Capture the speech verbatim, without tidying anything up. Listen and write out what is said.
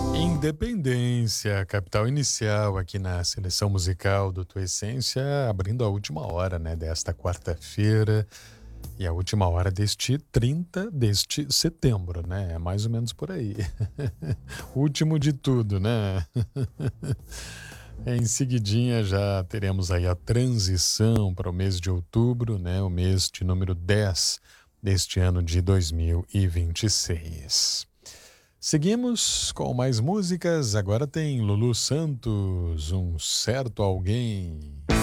Independência, capital inicial aqui na seleção musical do Tua Essência, abrindo a última hora, né, desta quarta-feira e a última hora deste trinta deste setembro, né? É mais ou menos por aí. Último de tudo, né? Em seguidinha já teremos aí a transição para o mês de outubro, né? O mês de número dez deste ano de dois mil e vinte e seis. Seguimos com mais músicas. Agora tem Lulu Santos, Um Certo Alguém.